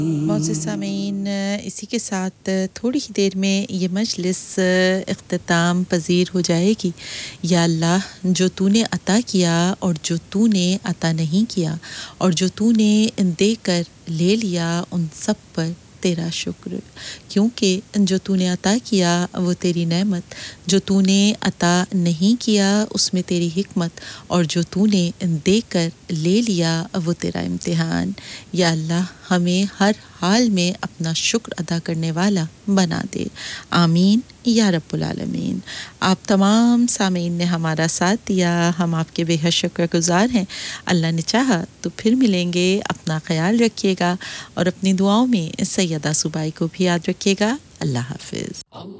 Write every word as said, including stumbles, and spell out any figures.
मोअज़्ज़िज़ सामीन, इसी के साथ थोड़ी ही देर में ये मजलिस इख्तिताम पज़ीर हो जाएगी। या अल्लाह, जो तूने अता किया और जो तूने अता नहीं किया और जो तूने देकर ले लिया, उन सब पर तेरा शुक्र, क्योंकि जो तूने अता किया वो तेरी नेमत, जो तूने अता नहीं किया उसमें तेरी हिकमत, और जो तूने देकर ले लिया वो तेरा इम्तिहान। या अल्लाह, हमें हर हाल में अपना शुक्र अदा करने वाला बना दे। आमीन या रब्बुल आलमीन। आप तमाम सामीन ने हमारा साथ दिया, हम आपके बेहद शुक्रगुज़ार हैं। अल्लाह ने चाहा तो फिर मिलेंगे। अपना ख्याल रखिएगा और अपनी दुआओं में सैयदा सुबाई को भी याद रखिएगा। अल्लाह हाफ़िज़।